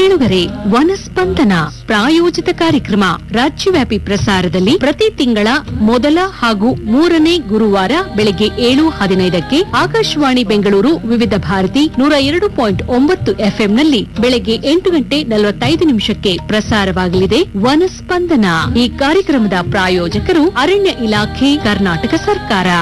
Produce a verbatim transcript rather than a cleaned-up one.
ಕೇಳುಗರೆ, ವನಸ್ಪಂದನ ಪ್ರಾಯೋಜಿತ ಕಾರ್ಯಕ್ರಮ ರಾಜ್ಯವ್ಯಾಪಿ ಪ್ರಸಾರದಲ್ಲಿ ಪ್ರತಿ ತಿಂಗಳ ಮೊದಲ ಹಾಗೂ ಮೂರನೇ ಗುರುವಾರ ಬೆಳಗ್ಗೆ ಏಳು ಹದಿನೈದಕ್ಕೆ ಆಕಾಶವಾಣಿ ಬೆಂಗಳೂರು ವಿವಿಧ ಭಾರತಿ ನೂರ ಎರಡು ಪಾಯಿಂಟ್ ಒಂಬತ್ತು ಎಫ್ಎಂನಲ್ಲಿ ಬೆಳಗ್ಗೆ ಎಂಟು ಗಂಟೆ ನಲವತ್ತೈದು ನಿಮಿಷಕ್ಕೆ ಪ್ರಸಾರವಾಗಲಿದೆ ವನಸ್ಪಂದನ. ಈ ಕಾರ್ಯಕ್ರಮದ ಪ್ರಾಯೋಜಕರು ಅರಣ್ಯ ಇಲಾಖೆ, ಕರ್ನಾಟಕ ಸರ್ಕಾರ.